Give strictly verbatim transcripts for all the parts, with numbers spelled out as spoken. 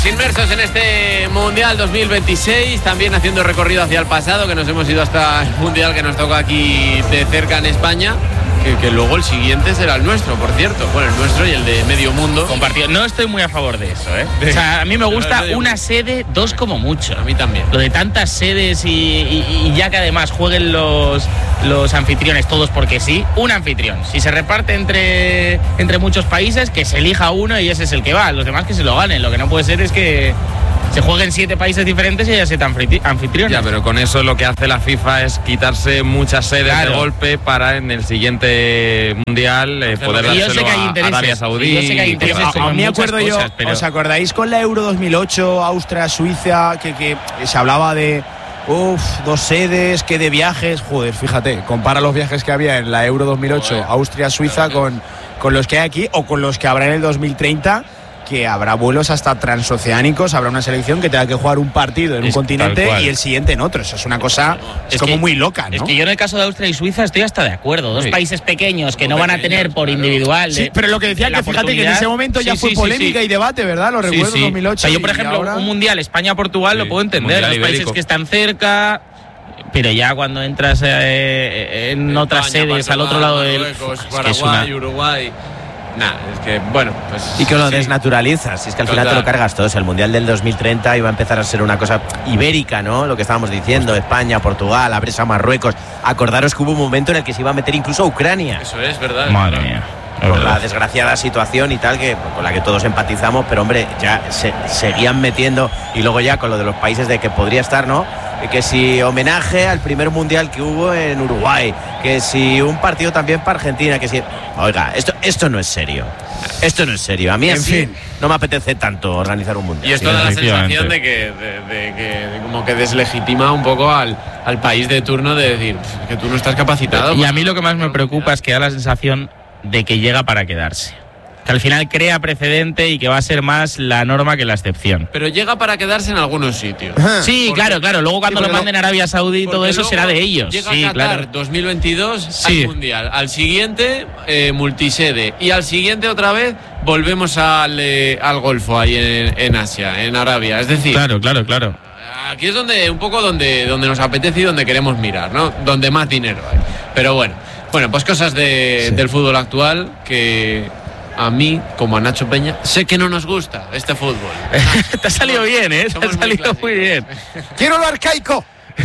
Inmersos en este Mundial dos mil veintiséis, también haciendo recorrido hacia el pasado, que nos hemos ido hasta el Mundial que nos toca aquí de cerca en España, que, que luego el siguiente será el nuestro, por cierto, bueno, el nuestro y el de medio mundo. Compartido. No estoy muy a favor de eso, ¿eh? O sea, a mí me gusta una sede, dos como mucho. A mí también. Lo de tantas sedes y, y, y ya que además jueguen los, los anfitriones todos porque sí, un anfitrión. Si se reparte entre, entre muchos países, que se elija uno y ese es el que va. Los demás que se lo ganen. Lo que no puede ser es que se jueguen siete países diferentes y haya siete anfitriones. Ya, pero con eso lo que hace la FIFA es quitarse muchas sedes claro. de golpe para en el siguiente mundial eh, poder dárselo a, a Arabia Saudí. Yo sé que hay intereses, a, a mí me acuerdo cosas, yo, pero... ¿os acordáis con la Euro dos mil ocho, Austria, Suiza, que, que se hablaba de uff, dos sedes, que de viajes? Joder, fíjate, compara los viajes que había en la Euro dos mil ocho, Joder. Austria, Suiza, con, con los que hay aquí o con los que habrá en el dos mil treinta. Que habrá vuelos hasta transoceánicos, habrá una selección que tenga que jugar un partido en es un continente y el siguiente en otro. Eso es una cosa es, es como que, muy loca, ¿no? Es que yo en el caso de Austria y Suiza estoy hasta de acuerdo. Dos sí. países pequeños que no van a tener por individual. Sí, de, pero lo que decía que fíjate que en ese momento ya sí, fue sí, polémica sí. y debate, ¿verdad? Lo recuerdo, sí, sí. dos mil ocho. O sea, yo, por ejemplo, ahora... un mundial España-Portugal sí, lo puedo entender. Los países ibérico. que están cerca. Pero ya cuando entras eh, en España, otras sedes Portugal, al otro lado del. Marruecos, es Paraguay, es una... Uruguay. Nah, es que, bueno, pues... Y que lo sí. desnaturalizas, si es que al Total. final te lo cargas todo. El Mundial del dos mil treinta iba a empezar a ser una cosa ibérica, ¿no? Lo que estábamos diciendo, España, Portugal, abres a Marruecos. Acordaros que hubo un momento en el que se iba a meter incluso a Ucrania. Eso es, ¿verdad? Madre mía. Por la desgraciada situación y tal, que con la que todos empatizamos, pero hombre, ya se seguían metiendo. Y luego ya con lo de los países de que podría estar, ¿no? Que si homenaje al primer mundial que hubo en Uruguay, que si un partido también para Argentina, que si... Oiga, esto, esto no es serio. Esto no es serio. A mí en así fin. no me apetece tanto organizar un mundial. Y esto da la sensación de que, de, de que de como que deslegitima un poco al, al país de turno de decir que tú no estás capacitado. Y a mí lo que más me preocupa es que da la sensación de que llega para quedarse. Que al final crea precedente y que va a ser más la norma que la excepción. Pero llega para quedarse en algunos sitios. Sí, porque, claro, claro. Luego cuando sí, lo manden a Arabia Saudí y todo eso será de ellos. Llega sí, a Qatar claro. dos mil veintidós sí. al Mundial. Al siguiente, eh, multisede. Y al siguiente otra vez volvemos al, eh, al Golfo, ahí en, en Asia, en Arabia. Es decir... Claro, claro, claro. Aquí es donde un poco donde, donde nos apetece y donde queremos mirar, ¿no? Donde más dinero hay. Pero bueno, bueno pues cosas de, sí. del fútbol actual que... A mí, como a Nacho Peña, sé que no nos gusta este fútbol. Te ha salido bien, ¿eh? Te ha salido muy bien. ¡Quiero lo arcaico!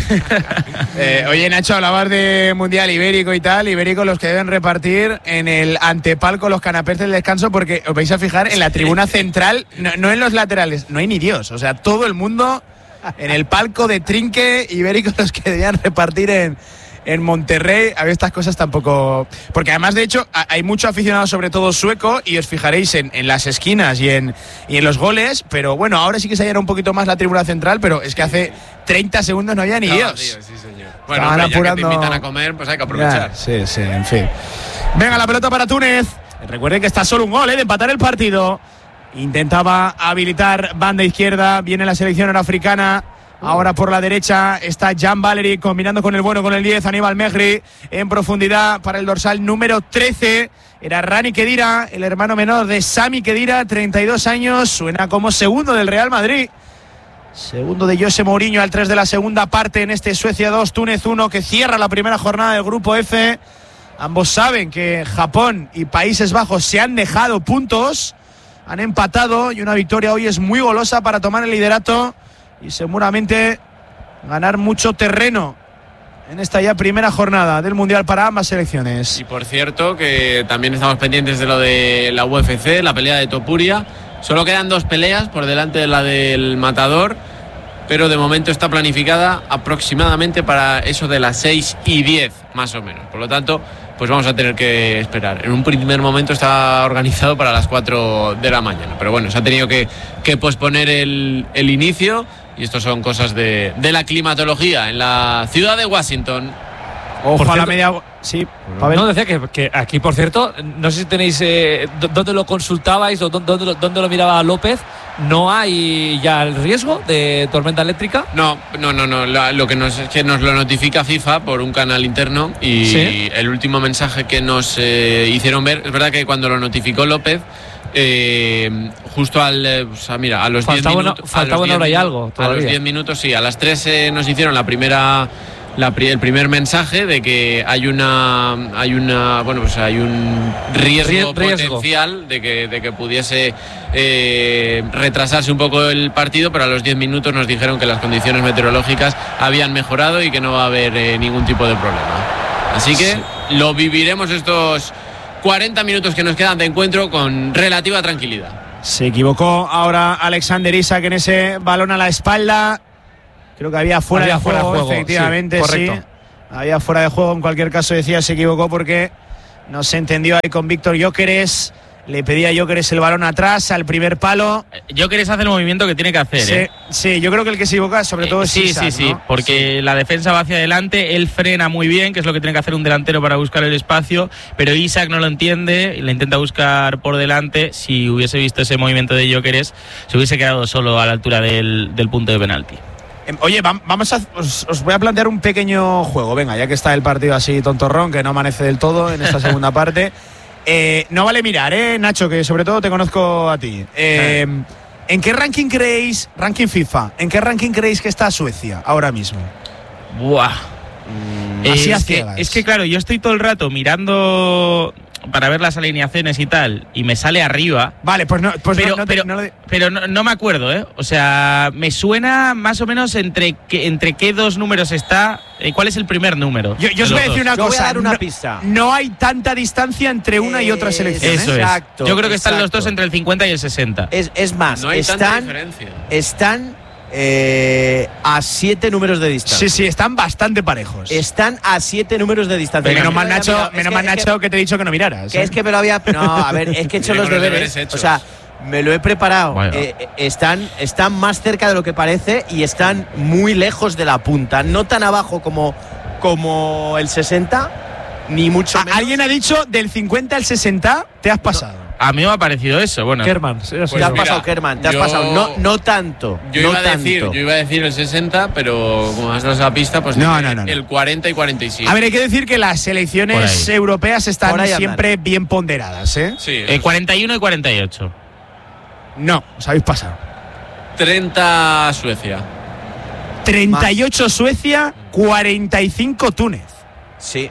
eh, oye, Nacho, hablabas de Mundial Ibérico y tal. Ibérico los que deben repartir en el antepalco los canapés del descanso, porque os vais a fijar en la tribuna central, no, no en los laterales, no hay ni Dios. O sea, todo el mundo en el palco de Trinque, Ibérico los que debían repartir en... En Monterrey, a ver, estas cosas tampoco... Porque además, de hecho, hay mucho aficionado, sobre todo sueco, y os fijaréis en, en las esquinas y en, y en los goles, pero bueno, ahora sí que se llena un poquito más la tribuna central, pero es que hace treinta segundos no había ni Dios. No, tío, sí, señor. Bueno, hombre, ya que te invitan a comer, pues hay que aprovechar. Ya, sí, sí, en fin. Venga, la pelota para Túnez. Recuerden que está solo un gol, ¿eh? De empatar el partido. Intentaba habilitar banda izquierda, viene la selección norafricana. Ahora por la derecha está Jan Valery combinando con el bueno, con el diez, Aníbal Mejri en profundidad para el dorsal número trece. Era Rani Khedira, el hermano menor de Sami Khedira, treinta y dos años, suena como segundo del Real Madrid. Segundo de José Mourinho al tres de la segunda parte en este Suecia dos, Túnez uno, que cierra la primera jornada del grupo F. Ambos saben que Japón y Países Bajos se han dejado puntos, han empatado y una victoria hoy es muy golosa para tomar el liderato y seguramente ganar mucho terreno en esta ya primera jornada del Mundial para ambas selecciones. Y por cierto, que también estamos pendientes de lo de la U F C, la pelea de Topuria. Solo quedan dos peleas por delante de la del Matador, pero de momento está planificada aproximadamente para eso de las seis y diez, más o menos. Por lo tanto, pues vamos a tener que esperar. En un primer momento está organizado para las cuatro de la mañana, pero bueno, se ha tenido que, que posponer el, el inicio. Y esto son cosas de, de la climatología en la ciudad de Washington. Ojo por a la cierto, media... Sí, Pavel. No, decía que, que aquí, por cierto, no sé si tenéis... Eh, ¿Dónde lo consultabais o dónde, dónde, dónde lo miraba López? ¿No hay ya el riesgo de tormenta eléctrica? No, no, no, no. La, lo que nos es que nos lo notifica FIFA por un canal interno y ¿sí? El último mensaje que nos eh, hicieron ver, es verdad que cuando lo notificó López, Eh, justo al eh, o sea, mira, a los diez minutos. Faltaba una hora y algo. A los diez minutos, sí. A las tres eh, nos hicieron la primera. La, el primer mensaje de que hay una hay una bueno pues hay un riesgo, riesgo. potencial de que, de que pudiese eh, retrasarse un poco el partido, pero a los diez minutos nos dijeron que las condiciones meteorológicas habían mejorado y que no va a haber eh, ningún tipo de problema. Así que sí. Lo viviremos estos cuarenta minutos que nos quedan de encuentro con relativa tranquilidad. Se equivocó ahora Alexander Isak en ese balón a la espalda. Creo que había fuera, había de, fuera juego, de juego, efectivamente, sí, sí. Había fuera de juego, en cualquier caso decía, se equivocó porque no se entendió ahí con Víctor Gyökeres. Le pedía a Gyökeres el balón atrás, al primer palo. Gyökeres hace el movimiento que tiene que hacer. Sí, ¿eh? sí, yo creo que el que se equivoca sobre todo eh, es sí, Isak, sí, sí, ¿no? porque sí. La defensa va hacia adelante, él frena muy bien, que es lo que tiene que hacer un delantero para buscar el espacio, pero Isak no lo entiende, le intenta buscar por delante. Si hubiese visto ese movimiento de Gyökeres, se hubiese quedado solo a la altura del, del punto de penalti. Oye, vamos a, os, os voy a plantear un pequeño juego, venga, ya que está el partido así tontorrón, que no amanece del todo en esta segunda parte. Eh, no vale mirar, ¿eh, Nacho? Que sobre todo te conozco a ti. Eh, ¿En qué ranking creéis, ranking FIFA, en qué ranking creéis que está Suecia ahora mismo? Buah. Mm, así es, a que, ciegas. es que claro, yo estoy todo el rato mirando para ver las alineaciones y tal, y me sale arriba. Vale, pues no, pues pero, no, no, pero, no, no, pero no, no me acuerdo, ¿eh? O sea, me suena más o menos entre qué, entre qué dos números está. Eh, ¿Cuál es el primer número? Yo, yo os voy a decir una yo cosa. Voy a dar una no, pista. No hay tanta distancia entre una y otra selección. Eso ¿eh? Exacto, es. Yo creo que exacto. están los dos entre el cincuenta y el sesenta. Es, es más, no hay están, tanta diferencia. Están eh, a siete números de distancia. Sí, sí, están bastante parejos. Están a siete números de distancia. Menos mal, Nacho, mirado, menos que, mal, Nacho, que, que te he dicho que no miraras. Que ¿eh? es que me lo había. No, a ver, es que he hecho los deberes. deberes O sea, me lo he preparado. Bueno. Eh, están, están más cerca de lo que parece y están muy lejos de la punta. No tan abajo como, como el sesenta, ni mucho menos. Alguien ha dicho del cincuenta al sesenta, te has pasado. No. A mí me ha parecido eso, bueno. Kerman, sí, pues te has mira, pasado, Kerman, te has yo, pasado. No, no tanto. Yo, no iba a tanto. decir, yo iba a decir el sesenta, pero como has dado esa pista, pues no, no, no, no. el cuarenta y cuarenta y siete. A ver, hay que decir que las selecciones europeas están siempre andan. bien ponderadas, ¿eh? Sí. Eh, cuarenta y uno y cuarenta y ocho. No, os habéis pasado. treinta Suecia. treinta y ocho Más. Suecia, cuarenta y cinco Túnez. Sí.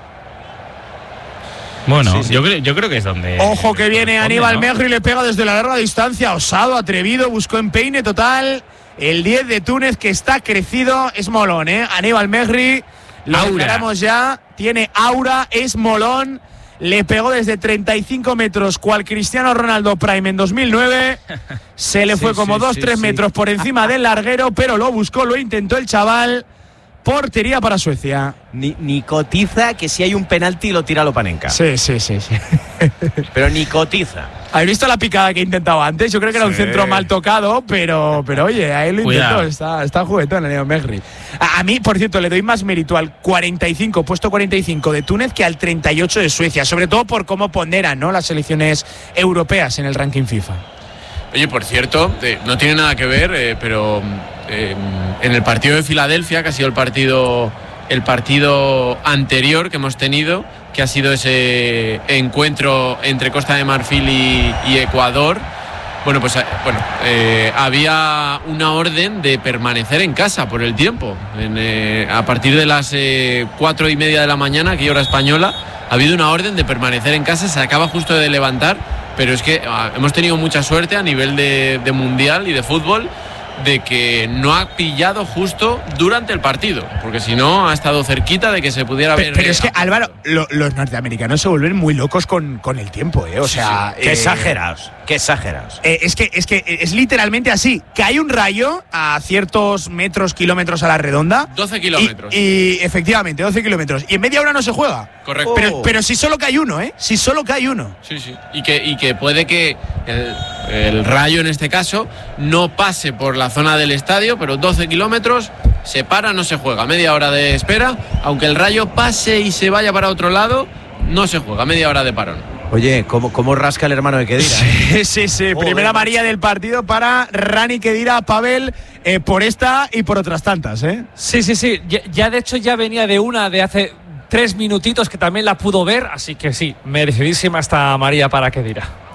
Bueno, sí, sí. Yo, creo, yo creo que es donde. Ojo que viene Aníbal ¿no? Mejri y le pega desde la larga distancia. Osado, atrevido, buscó empeine total. El diez de Túnez que está crecido. Es molón, ¿eh? Aníbal Mejri. Lo declaramos ya. Tiene aura, es molón. Le pegó desde treinta y cinco metros, cual Cristiano Ronaldo Prime en dos mil nueve. Se le fue sí, como dos tres sí, metros sí. por encima del larguero, pero lo buscó, lo intentó el chaval. Portería para Suecia. Ni, ni cotiza que si hay un penalti lo tira Lopanenka. Sí, sí, sí, sí. Pero ni cotiza. ¿Habéis visto la picada que intentaba antes? Yo creo que era sí. un centro mal tocado, pero, pero oye, ahí lo intentó. Está, está juguetón el Neo Mejri. A, a mí, por cierto, le doy más mérito al cuarenta y cinco, puesto cuarenta y cinco de Túnez que al treinta y ocho de Suecia, sobre todo por cómo ponderan, ¿no?, las selecciones europeas en el ranking FIFA. Oye, por cierto, eh, no tiene nada que ver, eh, pero eh, en el partido de Filadelfia, que ha sido el partido, el partido anterior que hemos tenido, que ha sido ese encuentro entre Costa de Marfil y, y Ecuador, bueno, pues bueno, eh, había una orden de permanecer en casa por el tiempo. En, eh, a partir de las eh, cuatro y media de la mañana, aquí hora española, ha habido una orden de permanecer en casa, se acaba justo de levantar, pero es que ah, hemos tenido mucha suerte a nivel de, de mundial y de fútbol de que no ha pillado justo durante el partido, porque si no ha estado cerquita de que se pudiera ver. Pero, pero es que, Álvaro, lo, los norteamericanos se vuelven muy locos con, con el tiempo, ¿eh? O sea, sí, sí. Qué eh, exagerados, qué exagerados. Eh, es que es que es literalmente así, que hay un rayo a ciertos metros, kilómetros a la redonda. doce kilómetros. Y, y efectivamente, doce kilómetros. Y en media hora no se juega. Correcto. Oh. Pero, pero si solo cae uno, ¿eh? Si solo cae uno. Sí, sí. Y que, y que puede que el, el rayo, en este caso, no pase por la zona del estadio, pero doce kilómetros, se para, no se juega. Media hora de espera, aunque el rayo pase y se vaya para otro lado, no se juega. Media hora de parón. Oye, ¿cómo, cómo rasca el hermano de Khedira? ¿eh? Sí, sí, sí. Joder, primera amarilla del partido para Rani Khedira, Pavel, eh, por esta y por otras tantas, ¿eh? Sí, sí, sí. Ya, ya de hecho ya venía de una de hace tres minutitos que también la pudo ver, así que sí, merecidísima esta amarilla para Khedira.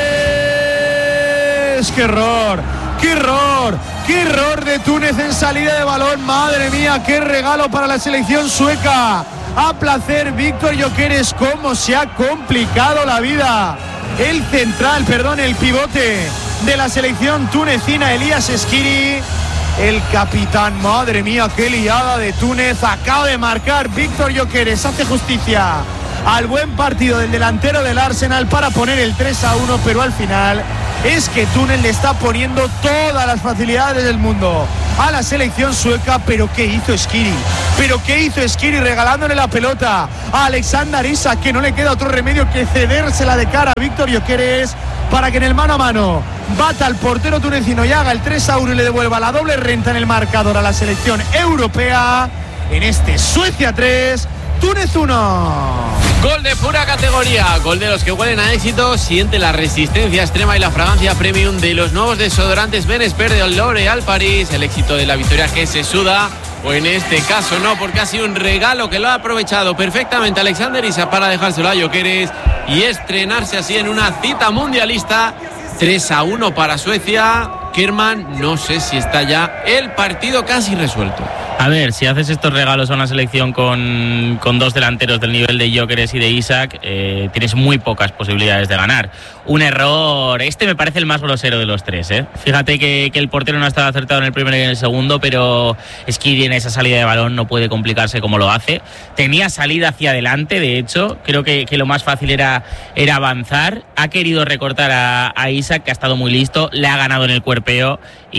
Góqueres, qué error, qué error, qué error de Túnez en salida de balón. Madre mía, qué regalo para la selección sueca. A placer, Víctor Gyökeres, cómo se ha complicado la vida. El central, perdón, el pivote de la selección tunecina, Elías Eskiri. El capitán, madre mía, qué liada de Túnez. Acaba de marcar Víctor Gyökeres, hace justicia al buen partido del delantero del Arsenal para poner el tres a uno, pero al final es que Túnez le está poniendo todas las facilidades del mundo a la selección sueca. Pero ¿qué hizo Eskiri? ¿Pero qué hizo Eskiri regalándole la pelota a Alexander Isak, que no le queda otro remedio que cedérsela de cara a Víctor Gyökeres para que en el mano a mano bata al portero tunecino y haga el tres a uno y le devuelva la doble renta en el marcador a la selección europea en este Suecia tres, Túnez uno. Gol de pura categoría, gol de los que huelen a éxito, siente la resistencia extrema y la fragancia premium de los nuevos desodorantes Ben Expert de L'Oréal Paris. El éxito de la victoria que se suda, o en este caso no, porque ha sido un regalo que lo ha aprovechado perfectamente Alexander Isak para dejárselo a Gyökeres y estrenarse así en una cita mundialista. tres a uno para Suecia. Kerman, no sé si está ya el partido casi resuelto. A ver, si haces estos regalos a una selección con, con dos delanteros del nivel de Gyökeres y de Isak, eh, tienes muy pocas posibilidades de ganar. Un error, este me parece el más grosero de los tres, ¿eh? Fíjate que, que el portero no ha estado acertado en el primero y en el segundo, pero Eskiri en esa salida de balón no puede complicarse como lo hace. Tenía salida hacia adelante, de hecho, creo que, que lo más fácil era, era avanzar. Ha querido recortar a, a Isak, que ha estado muy listo, le ha ganado en el cuerpeo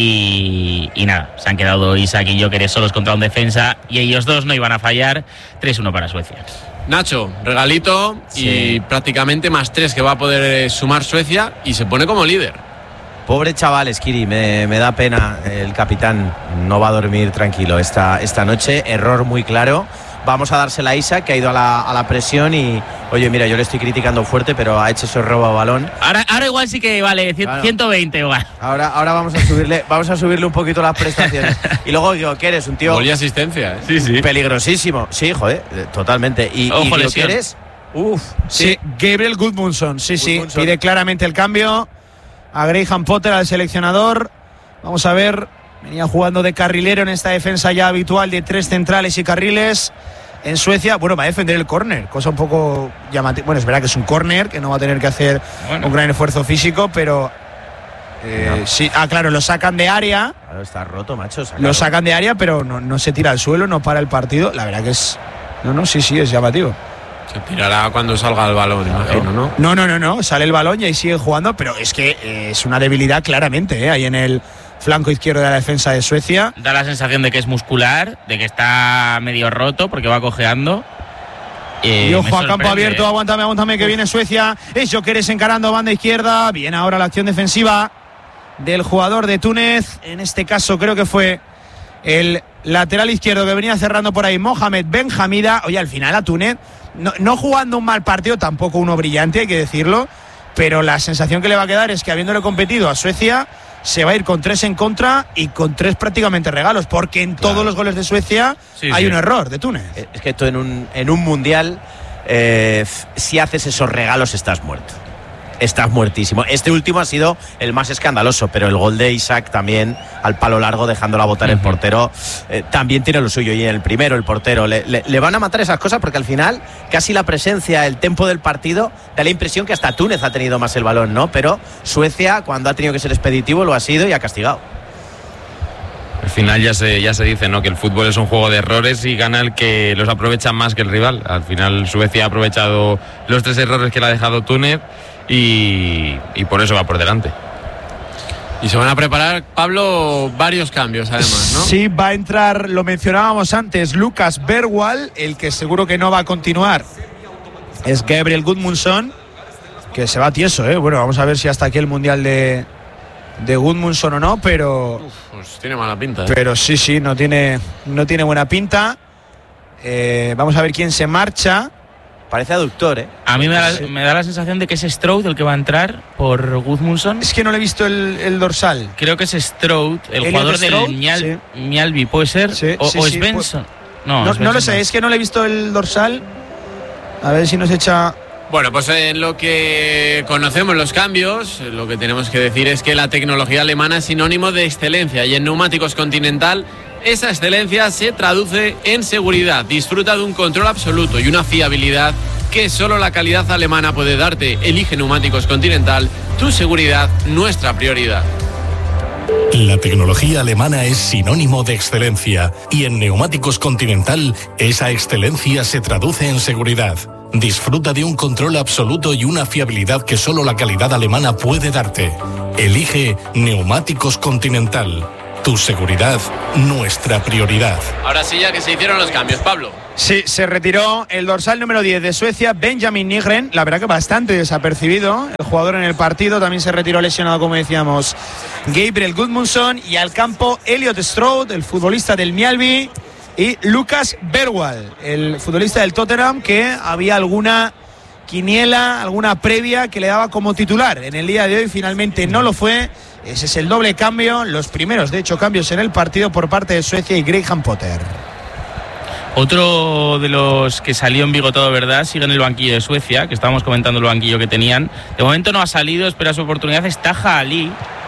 y, y nada, se han quedado Isak y Gyökeres solos contra un defensa y ellos dos no iban a fallar. tres uno para Suecia. Nacho, regalito, sí, y prácticamente más tres que va a poder sumar Suecia y se pone como líder. Pobre chaval Eskiri, me, me da pena. El capitán no va a dormir tranquilo esta, esta noche. Error muy claro. Vamos a dársela a Isak, que ha ido a la, a la presión y, oye, mira, yo le estoy criticando fuerte, pero ha hecho ese robo a balón. Ahora, ahora igual sí que vale, claro, ciento veinte igual. Ahora, ahora vamos a subirle, vamos a subirle un poquito las prestaciones. Y luego Gyökeres, un tío. Gol y asistencia, ¿eh? Sí, sí. Peligrosísimo. Sí, joder, totalmente. Y, y Gyökeres, uff. Sí, sí, Gabriel Gudmundsson, sí, sí, pide claramente el cambio a Graham Potter, al seleccionador. Vamos a ver. Venía jugando de carrilero en esta defensa ya habitual de tres centrales y carriles en Suecia. Bueno, va a defender el córner, cosa un poco llamativa. Bueno, es verdad que es un córner, que no va a tener que hacer bueno. un gran esfuerzo físico, pero eh, no. sí. Ah, claro, lo sacan de área. Claro, está roto, macho. Sacaron. Lo sacan de área, pero no, no se tira al suelo, no para el partido. La verdad que es... No, no, sí, sí, es llamativo. Se tirará cuando salga el balón, imagino, ¿no? No, no, no, no. Sale el balón y ahí sigue jugando, pero es que eh, es una debilidad claramente, ¿eh? Ahí en el flanco izquierdo de la defensa de Suecia. Da la sensación de que es muscular, de que está medio roto porque va cojeando. Eh, y ojo a campo abierto, aguántame, aguántame que viene Suecia. Es Gyökeres encarando banda izquierda. Bien ahora la acción defensiva del jugador de Túnez. En este caso creo que fue el lateral izquierdo que venía cerrando por ahí, Mohamed Benhamida. Oye, al final a Túnez, no, no jugando un mal partido, tampoco uno brillante, hay que decirlo, pero la sensación que le va a quedar es que habiéndole competido a Suecia, se va a ir con tres en contra y con tres prácticamente regalos, porque en claro. todos los goles de Suecia sí, hay sí. un error de Túnez. Es que tú en un, en un mundial, eh, si haces esos regalos estás muerto. Estás muertísimo. Este último ha sido el más escandaloso, pero el gol de Isak también al palo largo, dejándola botar uh-huh. el portero, eh, también tiene lo suyo. Y en el primero, el portero, le, le, le van a matar esas cosas porque al final casi la presencia, el tempo del partido, da la impresión que hasta Túnez ha tenido más el balón, ¿no? Pero Suecia, cuando ha tenido que ser expeditivo, lo ha sido y ha castigado. Al final ya se, ya se dice, ¿no?, que el fútbol es un juego de errores y gana el que los aprovecha más que el rival. Al final Suecia ha aprovechado los tres errores que le ha dejado Túnez y, y por eso va por delante. Y se van a preparar, Pablo, varios cambios además, ¿no? Sí, va a entrar, lo mencionábamos antes, Lucas Bergwall, el que seguro que no va a continuar es Gabriel Gudmundsson, que se va tieso, ¿eh? Bueno, vamos a ver si hasta aquí el Mundial de, de Gudmundsson o no, pero... Uf, pues tiene mala pinta, ¿eh? Pero sí, sí, no tiene, no tiene buena pinta. Eh, vamos a ver quién se marcha. Parece aductor, ¿eh? A mí me da, sí. me da la sensación de que es Stroud el que va a entrar por Gudmundsson. Es que no le he visto el, el dorsal. Creo que es Stroud, el jugador Stroud, del Mial, sí. Mialby, ¿puede ser? Sí, o, sí, o es sí, Benson. Pues, no, no, es no lo sé, es que no le he visto el dorsal. A ver si nos echa Bueno, pues en lo que conocemos los cambios, lo que tenemos que decir es que la tecnología alemana es sinónimo de excelencia y en Neumáticos Continental esa excelencia se traduce en seguridad. Disfruta de un control absoluto y una fiabilidad que solo la calidad alemana puede darte. Elige Neumáticos Continental, tu seguridad, nuestra prioridad. La tecnología alemana es sinónimo de excelencia y en Neumáticos Continental esa excelencia se traduce en seguridad. Disfruta de un control absoluto y una fiabilidad que solo la calidad alemana puede darte. Elige Neumáticos Continental. Tu seguridad, nuestra prioridad. Ahora sí, ya que se hicieron los cambios, Pablo. Sí, se retiró el dorsal número diez de Suecia, Benjamin Nygren, la verdad que bastante desapercibido, el jugador en el partido. También se retiró lesionado, como decíamos, Gabriel Gudmundsson, y al campo Elliot Stroud, el futbolista del Mjällby, y Lucas Bergwall, el futbolista del Tottenham, que había alguna quiniela, alguna previa que le daba como titular en el día de hoy. Finalmente no lo fue. Ese es el doble cambio, los primeros de hecho cambios en el partido por parte de Suecia y Graham Potter. Otro de los que salió embigotado, ¿verdad? Sigue en el banquillo de Suecia, que estábamos comentando el banquillo que tenían. De momento no ha salido, espera su oportunidad. Es Taha Ali,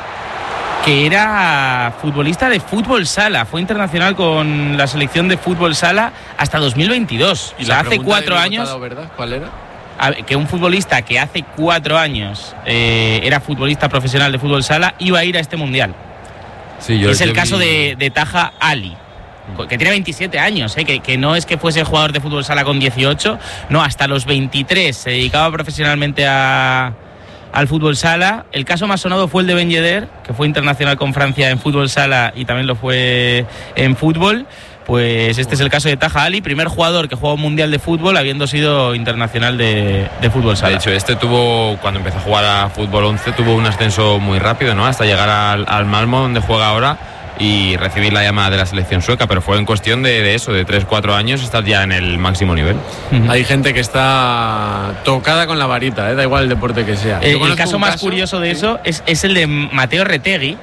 que era futbolista de fútbol sala, fue internacional con la selección de fútbol sala hasta dos mil veintidós. ¿Y o sea, hace cuatro años. Votado, ¿verdad? ¿Cuál era? Que un futbolista que hace cuatro años eh, era futbolista profesional de fútbol sala iba a ir a este mundial. Sí, yo es el vi... caso de, de Taha Ali, que tiene veintisiete años, ¿eh? que, que no es que fuese jugador de fútbol sala con dieciocho, no, hasta los veintitrés se dedicaba profesionalmente a, al fútbol sala. El caso más sonado fue el de Ben Yedder, que fue internacional con Francia en fútbol sala y también lo fue en fútbol. Pues este es el caso de Taha Ali, primer jugador que juega un mundial de fútbol habiendo sido internacional de, de fútbol sala. De hecho, este tuvo, cuando empezó a jugar a fútbol once, tuvo un ascenso muy rápido, ¿no? Hasta llegar al, al Malmö, donde juega ahora, y recibir la llamada de la selección sueca, pero fue en cuestión de, de eso, de tres cuatro años, estar ya en el máximo nivel. Uh-huh. Hay gente que está tocada con la varita, ¿eh? Da igual el deporte que sea. El, el caso más caso, curioso de eso es, es el de Matteo Retegui,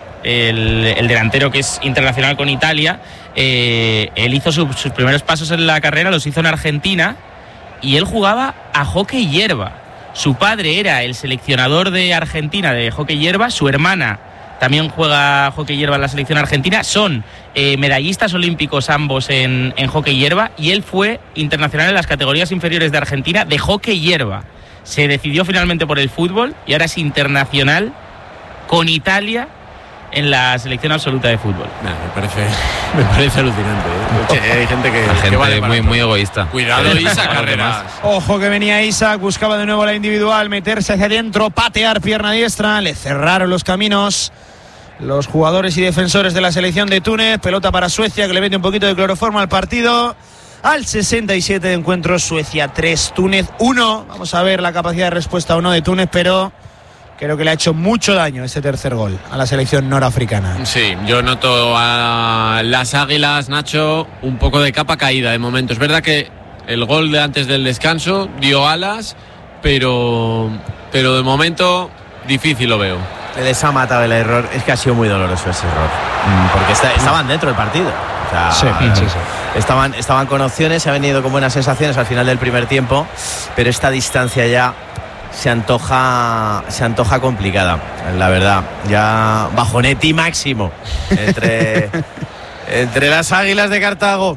el, el delantero que es internacional con Italia. Eh, él hizo su, sus primeros pasos en la carrera, los hizo en Argentina, y él jugaba a hockey hierba. Su padre era el seleccionador de Argentina de hockey hierba, su hermana también juega hockey hierba en la selección argentina, son eh, medallistas olímpicos ambos en, en hockey hierba, y él fue internacional en las categorías inferiores de Argentina de hockey hierba. Se decidió finalmente por el fútbol y ahora es internacional con Italia en la selección absoluta de fútbol. Nah, me parece me parece alucinante, ¿eh? Hay gente que, la gente que vale muy, muy egoísta. Cuidado, Isaac, además. Ojo que venía Isaac, buscaba de nuevo la individual, meterse hacia adentro, patear pierna diestra, le cerraron los caminos los jugadores y defensores de la selección de Túnez. Pelota para Suecia, que le mete un poquito de cloroformo al partido. Al sesenta y siete de encuentro, Suecia tres, Túnez uno. Vamos a ver la capacidad de respuesta o no de Túnez, pero creo que le ha hecho mucho daño este tercer gol a la selección norafricana. Sí, yo noto a las Águilas, Nacho, un poco de capa caída de momento. Es verdad que el gol de antes del descanso dio alas, pero, pero de momento difícil lo veo. Les ha matado el error, es que ha sido muy doloroso ese error, porque está, estaban dentro del partido. O sea, sí, sí, sí. Estaban, estaban con opciones, se han venido con buenas sensaciones al final del primer tiempo, pero esta distancia ya se antoja se antoja complicada, la verdad. Ya bajonetti máximo entre, entre las Águilas de Cartago.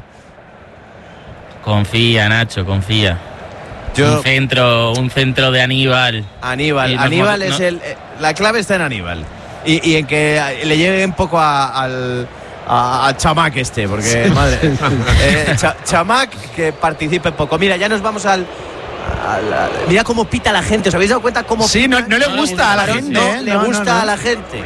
Confía, Nacho, confía. Yo, un centro un centro de Aníbal. Aníbal, Aníbal no, es no. el la clave está en Aníbal y, y en que le llegue un poco a, al a, a Chamac este, porque sí. madre eh, Ch- Chamac que participe poco. Mira, ya nos vamos al A la, mira cómo pita la gente. ¿Os habéis dado cuenta cómo sí, pita? no, no le gusta a la gente. No, ¿eh? le no, gusta no, no. a la gente.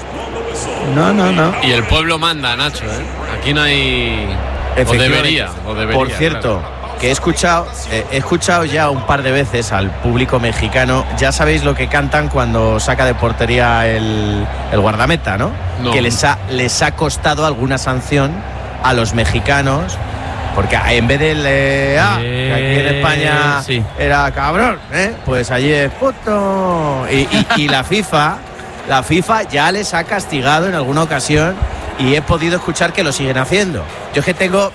No, no, no. Y el pueblo manda, Nacho, ¿eh? Aquí no hay... O debería, o debería. Por cierto, claro. que he escuchado, eh, he escuchado ya un par de veces al público mexicano. Ya sabéis lo que cantan cuando saca de portería el, el guardameta, ¿no? no. Que les ha, les ha costado alguna sanción a los mexicanos. Porque en vez del eh, ah, que aquí en España sí. era cabrón, ¿eh? Pues allí es puto. Y, y, y la FIFA, la FIFA ya les ha castigado en alguna ocasión y he podido escuchar que lo siguen haciendo. Yo es que tengo,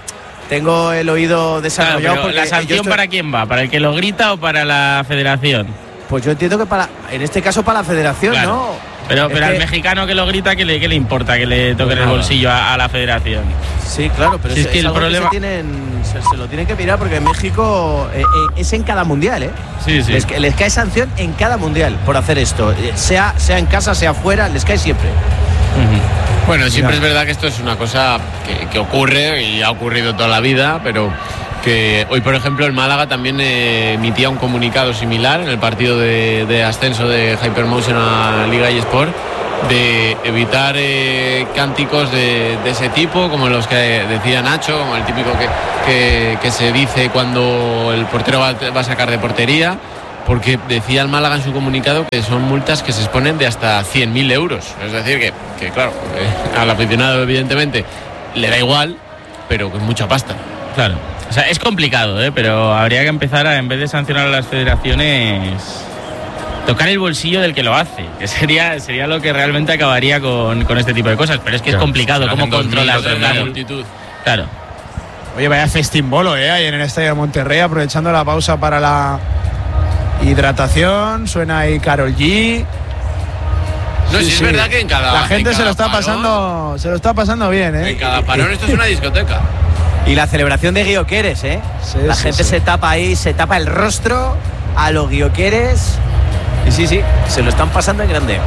tengo el oído desarrollado. Claro, porque ¿la sanción estoy... para quién va? ¿Para el que lo grita o para la federación? Pues yo entiendo que para, en este caso para la federación, claro. ¿no? Pero, pero que... al mexicano que lo grita, ¿qué le, qué le importa que le toquen el bolsillo a, a la federación? Sí, claro, pero si es, es que es el problema que se, tienen, se, se lo tienen que mirar porque en México eh, eh, es en cada mundial, ¿eh? Sí, sí. Les, les cae sanción en cada mundial por hacer esto, eh, sea, sea en casa, sea fuera, les cae siempre. Uh-huh. Bueno, siempre Mira. es verdad que esto es una cosa que, que ocurre y ha ocurrido toda la vida, pero que hoy, por ejemplo, el Málaga también eh, emitía un comunicado similar en el partido de, de ascenso de Hypermotion a Liga eSport, de evitar eh, cánticos de, de ese tipo, como los que decía Nacho, como el típico que, que, que se dice cuando el portero va, va a sacar de portería, porque decía el Málaga en su comunicado que son multas que se exponen de hasta cien mil euros. Es decir, que, que claro, eh, al aficionado evidentemente le da igual, pero con mucha pasta. Claro. O sea, es complicado, ¿eh? Pero habría que empezar a, en vez de sancionar a las federaciones, tocar el bolsillo del que lo hace, que sería sería lo que realmente acabaría con, con este tipo de cosas. Pero es que claro, es complicado, ¿cómo controlas la multitud? Claro. Oye, vaya festimbolo, ¿eh? Ahí en el Estadio de Monterrey, aprovechando la pausa para la hidratación, suena ahí Karol G. No, sí, sí, es sí. verdad que en cada la gente en se cada lo está parón, pasando, se lo está pasando bien, ¿eh? En cada parón esto es una discoteca. Y la celebración de Guioqueres, ¿eh? Sí, la sí, gente sí. se tapa ahí, se tapa el rostro a los Guioqueres. Y sí, sí, se lo están pasando en grande.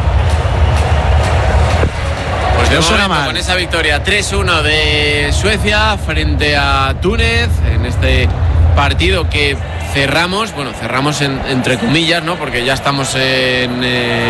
Pues de no momento, mal. Con esa victoria tres uno de Suecia frente a Túnez, en este partido que cerramos, bueno, cerramos en, entre comillas, ¿no? Porque ya estamos en,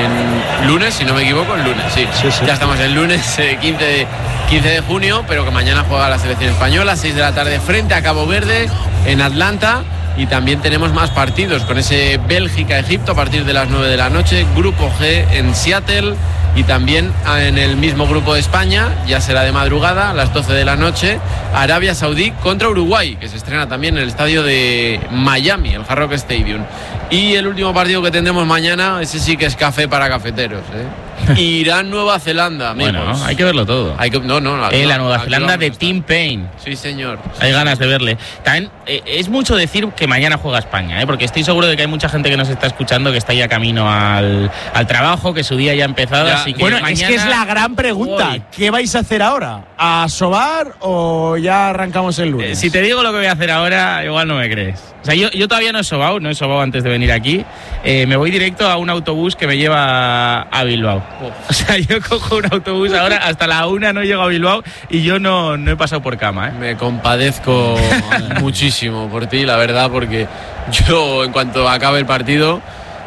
en lunes, si no me equivoco, en lunes, sí. sí, sí. Ya estamos en lunes eh, quince de junio, pero que mañana juega la selección española, seis de la tarde frente a Cabo Verde en Atlanta. Y también tenemos más partidos con ese Bélgica-Egipto a partir de las nueve de la noche, Grupo G en Seattle, y también en el mismo grupo de España, ya será de madrugada, a las doce de la noche, Arabia Saudí contra Uruguay, que se estrena también en el estadio de Miami, el Hard Rock Stadium. Y el último partido que tendremos mañana, ese sí que es café para cafeteros, ¿eh? Irán-Nueva Zelanda, amigos. Bueno, hay que verlo todo. Hay que, no, no, la, eh, la Nueva Zelanda de Tim Payne. Sí, señor. Hay sí, ganas de verle. También eh, es mucho decir que mañana juega España, ¿eh? Porque estoy seguro de que hay mucha gente que nos está escuchando que está ya camino al, al trabajo, que su día ya ha empezado. Ya, así que bueno, mañana, es que es la gran pregunta. Voy. ¿Qué vais a hacer ahora? ¿A sobar o ya arrancamos el lunes? Eh, si te digo lo que voy a hacer ahora, igual no me crees. O sea, yo, yo todavía no he sobado, no he sobado antes de venir aquí. Eh, me voy directo a un autobús que me lleva a Bilbao. Oh. O sea, yo cojo un autobús ahora, hasta la una no llego a Bilbao y yo no, no he pasado por cama, ¿eh? Me compadezco muchísimo por ti, la verdad, porque yo, en cuanto acabe el partido,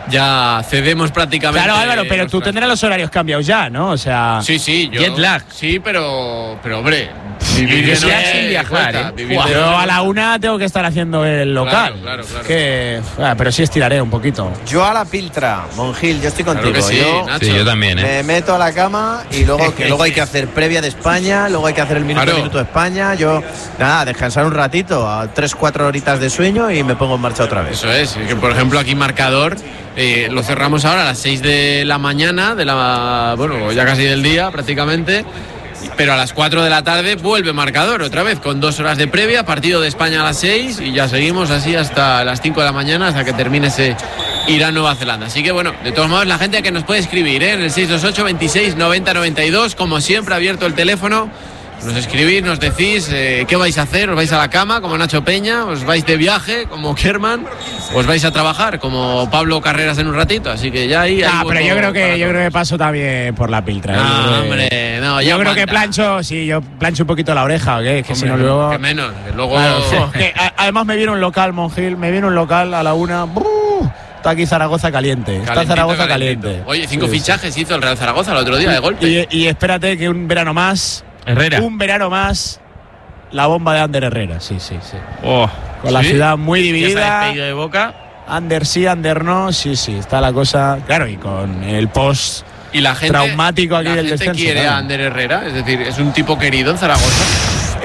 ya cedemos prácticamente. Claro, Álvaro, pero tú tendrás los horarios cambiados ya, ¿no? O sea, sí, sí, yo, jet lag. Sí, pero, pero hombre, vivir de sin viajar, ¿eh? Vivir de yo a la una tengo que estar haciendo el local. Claro, claro, claro. Que, ah, pero sí estiraré un poquito. Yo a la piltra, Monjil, yo estoy contigo. Claro que sí, yo, Nacho. Sí, yo también, ¿eh? Me meto a la cama y luego que luego hay que hacer previa de España, luego hay que hacer el minuto claro. minuto de España. Yo, nada, descansar un ratito, a tres, cuatro horitas de sueño y me pongo en marcha otra vez. Eso es, que por ejemplo aquí marcador eh, lo cerramos ahora a las seis de la mañana, de la bueno, ya casi del día prácticamente. Pero a las cuatro de la tarde vuelve marcador otra vez, con dos horas de previa, partido de España a las seis y ya seguimos así hasta las cinco de la mañana, hasta que termine ese Irán-Nueva Zelanda. Así que bueno, de todos modos la gente que nos puede escribir, ¿eh? En el seis dos ocho, veintiséis, noventa, noventa y dos, como siempre abierto el teléfono. Nos escribís, nos decís eh, qué vais a hacer, os vais a la cama como Nacho Peña, os vais de viaje como Kerman, os vais a trabajar como Pablo Carreras en un ratito, así que ya ahí... Ah, pero yo creo que yo creo que paso también por la piltra. No, hombre, no, yo creo manda. que plancho, sí, yo plancho un poquito la oreja, ¿ok? Es que hombre, si no luego... Que menos, que luego... Claro, sí, que, a, además me viene un local, Monjil, me viene un local a la una... ¡Brú! Está aquí Zaragoza caliente, calentito, está Zaragoza calentito. caliente. Oye, cinco sí, fichajes sí. hizo el Real Zaragoza el otro día de golpe. Y, y espérate que un verano más... Herrera. Un verano más, la bomba de Ander Herrera, sí, sí, sí. Oh, Con la ¿sí? ciudad muy dividida. ¿Ya se ha despedido de Boca? Ander sí, Ander no, sí, sí, está la cosa. Claro, y con el post y la gente, traumático aquí la del gente descenso. ¿Quiere claro. a Ander Herrera? Es decir, ¿es un tipo querido en Zaragoza?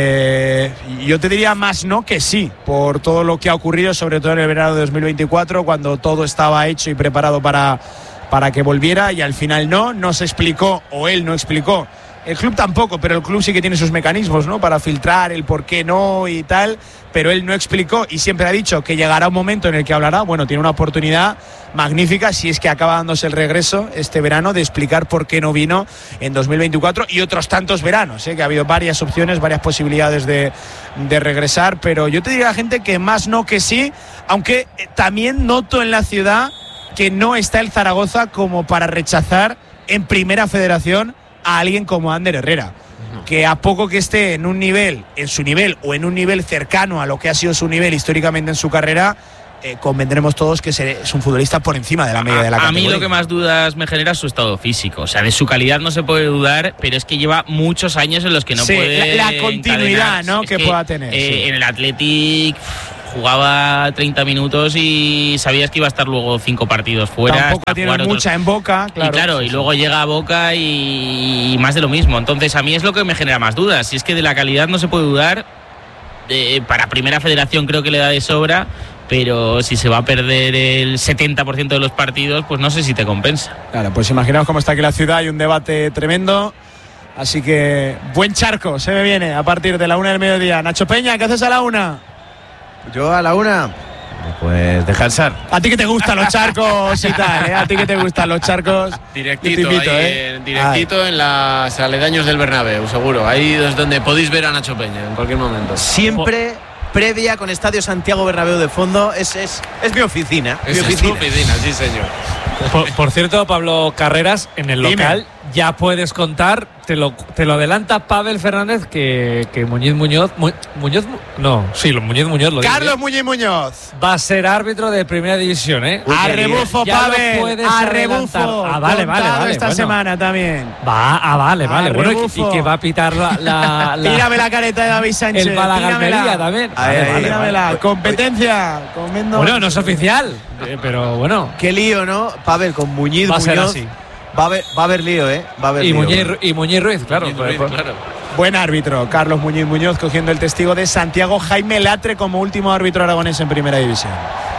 Eh, yo te diría más no que sí, por todo lo que ha ocurrido, sobre todo en el verano de dos mil veinticuatro, cuando todo estaba hecho y preparado para, para que volviera y al final no, no se explicó, o él no explicó El club tampoco, pero el club sí que tiene sus mecanismos, ¿no? Para filtrar el por qué no y tal. Pero él no explicó y siempre ha dicho que llegará un momento en el que hablará. Bueno, tiene una oportunidad magnífica, si es que acaba dándose el regreso este verano, de explicar por qué no vino en dos mil veinticuatro y otros tantos veranos, ¿eh? Que ha habido varias opciones, varias posibilidades de, de regresar. Pero yo te diría a la gente que más no que sí, aunque también noto en la ciudad que no está el Zaragoza como para rechazar en Primera Federación a alguien como Ander Herrera, no. que a poco que esté en un nivel, en su nivel o en un nivel cercano a lo que ha sido su nivel históricamente en su carrera, eh, convendremos todos que es un futbolista por encima de la media a, de la categoría. A mí lo que más dudas me genera es su estado físico, o sea, de su calidad no se puede dudar, pero es que lleva muchos años en los que no sí, puede la, la continuidad, ¿no? que, que pueda tener. Eh, sí. En el Athletic jugaba treinta minutos y sabías que iba a estar luego cinco partidos fuera. Tampoco tiene mucha en Boca, claro. Y claro, sí, y luego sí. llega a Boca y, y más de lo mismo. Entonces a mí es lo que me genera más dudas. Si es que de la calidad no se puede dudar, eh, para Primera Federación creo que le da de sobra, pero si se va a perder el setenta por ciento de los partidos, pues no sé si te compensa. Claro, pues imaginaos cómo está aquí la ciudad, hay un debate tremendo. Así que buen charco se me viene a partir de la una del mediodía. Nacho Peña, ¿qué haces a la una? Yo a la una, pues descansar. A ti que te gustan los charcos y tal, ¿eh? A ti que te gustan los charcos. Directito, invito, ahí, ¿eh? Directito Ay. en las aledaños del Bernabéu, seguro. Ahí es donde podéis ver a Nacho Peña en cualquier momento. Siempre previa con Estadio Santiago Bernabéu de fondo. Es, es, es mi oficina. Es mi oficina. tu oficina, sí señor. Por, por cierto, Pablo Carreras, en el local Dime. ya puedes contar, te lo, te lo adelanta Pavel Fernández, que, que Muñiz Muñoz, Mu, Muñoz, no, sí, Muñiz Muñoz lo Carlos Muñiz Muñoz va a ser árbitro de Primera División, ¿eh? A rebufo, Pavel, a rebufo. Ah, vale, vale, vale. Esta bueno. semana también. Va, ah, vale, vale. Bueno, y, y que va a pitar la, la, la tírame la careta de David Sánchez. El Málaga-Almería también. Ahí, vale, vale, tíramela. Vale. Competencia. Comiendo. Bueno, no es oficial, eh, pero bueno. Qué lío, ¿no? Pavel con Muñiz va a ser Muñoz. Así. Va a haber, va a haber lío, ¿eh? Va a haber y, lío, Muñiz, bueno. y Muñiz Ruiz, claro. Muñiz Ruiz, pues, claro. Buen árbitro, Carlos Muñiz Muñoz, cogiendo el testigo de Santiago Jaime Latre como último árbitro aragonés en Primera División.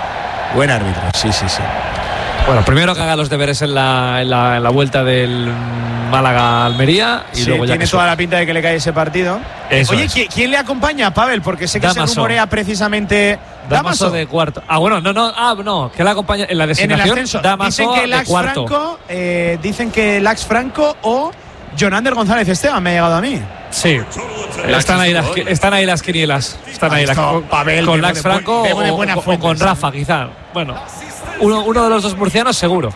Buen árbitro, sí, sí, sí. Bueno, primero que haga los deberes en la, en la, en la vuelta del Málaga-Almería y sí, luego ya tiene que toda suene. la pinta de que le cae ese partido. Eso Oye, es. ¿quién le acompaña a Pavel? Porque sé que Damaso. se rumorea precisamente Damaso, Damaso de cuarto. Ah, bueno, no, no, ah, no, que le acompaña en la designación. En el ascenso. Damaso dicen que Lax de cuarto. Franco, eh, dicen que Lax Franco o Jonander González Esteban me ha llegado a mí. Sí. Están ahí, las, están ahí las quinielas. Están ahí las, con, Pavel, con Lax Franco de, o, de buena o, fuente, o con Rafa, quizá. Bueno, uno, uno de los dos murcianos seguro.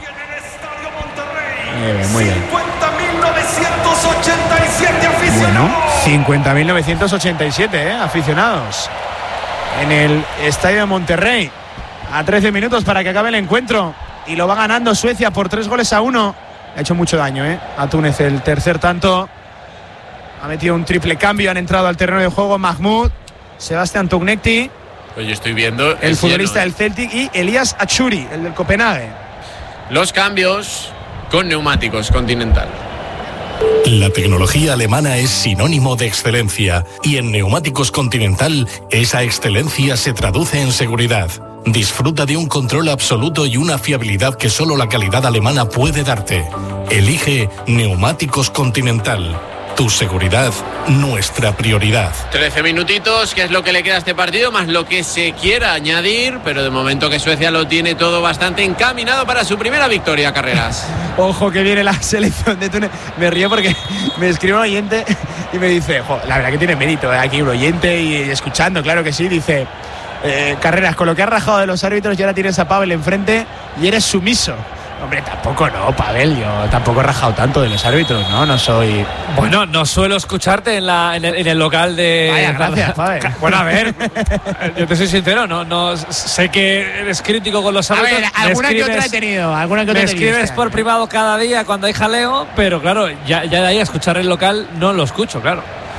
Muy bien, muy bien. cincuenta mil novecientos ochenta y siete aficionados. Bueno, cincuenta mil novecientos ochenta y siete ¿eh? aficionados en el Estadio de Monterrey. A trece minutos para que acabe el encuentro. Y lo va ganando Suecia por tres goles a uno. Ha hecho mucho daño ¿eh? a Túnez el tercer tanto. Ha metido un triple cambio. Han entrado al terreno de juego Mahmoud, Sebastián Tognecti, pues yo estoy viendo el futbolista lleno, del Celtic, y Elías Achuri, el del Copenhague. Los cambios con neumáticos Continental. La tecnología alemana es sinónimo de excelencia y en Neumáticos Continental esa excelencia se traduce en seguridad. Disfruta de un control absoluto y una fiabilidad que solo la calidad alemana puede darte. Elige Neumáticos Continental. Tu seguridad, nuestra prioridad. trece minutitos, que es lo que le queda a este partido, más lo que se quiera añadir, pero de momento que Suecia lo tiene todo bastante encaminado para su primera victoria, Carreras. Ojo que viene la selección de Túnez. Me río porque me escribe un oyente y me dice, jo, la verdad que tiene mérito ¿eh? aquí un oyente y escuchando, claro que sí, dice, eh, Carreras, con lo que has rajado de los árbitros y ahora tienes a Pavel enfrente y eres sumiso. Hombre, tampoco no, Pavel, yo tampoco he rajado tanto de los árbitros, ¿no? No soy... Bueno, no suelo escucharte en, la, en, el, en el local de... Vaya, gracias, Pavel. Bueno, a ver, yo te soy sincero, no, no sé que eres crítico con los árbitros. A ver, alguna que otra he tenido, alguna que otra Me escribes por privado cada día cuando hay jaleo, pero claro, ya, ya de ahí a escuchar el local no lo escucho, claro.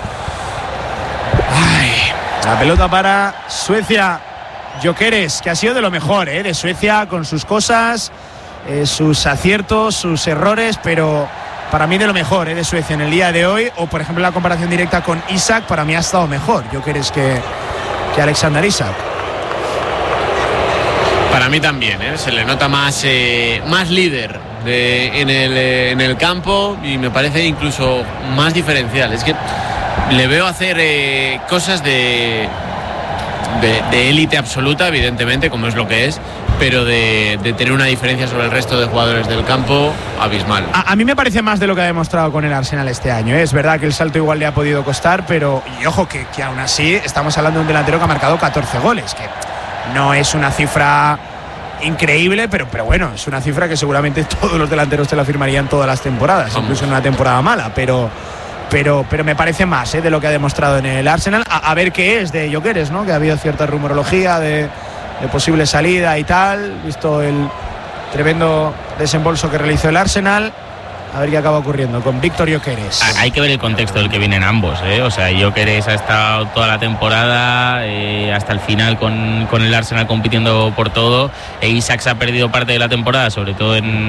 Ay, la pelota para Suecia. Gyökeres, que ha sido de lo mejor, ¿eh? De Suecia, con sus cosas... Eh, sus aciertos, sus errores, pero para mí de lo mejor ¿eh? de Suecia en el día de hoy, o por ejemplo la comparación directa con Isak, para mí ha estado mejor, yo creo que, que Alexander Isak. Para mí también, ¿eh? Se le nota más, eh, más líder de, en, el, en el campo y me parece incluso más diferencial. Es que le veo hacer eh, cosas de de élite absoluta, evidentemente, como es lo que es, pero de, de tener una diferencia sobre el resto de jugadores del campo abismal. A, a mí me parece más de lo que ha demostrado con el Arsenal este año, ¿eh? Es verdad que el salto igual le ha podido costar, pero y ojo que, que aún así estamos hablando de un delantero que ha marcado catorce goles, que no es una cifra increíble, pero, pero bueno, es una cifra que seguramente todos los delanteros te la firmarían todas las temporadas, Vamos. incluso en una temporada mala, pero Pero, pero me parece más ¿eh? de lo que ha demostrado en el Arsenal. A, a ver qué es de Gyökeres, ¿no? Que ha habido cierta rumorología de, de posible salida y tal, visto el tremendo desembolso que realizó el Arsenal. A ver qué acaba ocurriendo con Víctor Gyökeres. Hay que ver el contexto del que vienen ambos, ¿eh? O sea, Gyökeres ha estado toda la temporada eh, hasta el final con, con el Arsenal compitiendo por todo, e Isak se ha perdido parte de la temporada, sobre todo en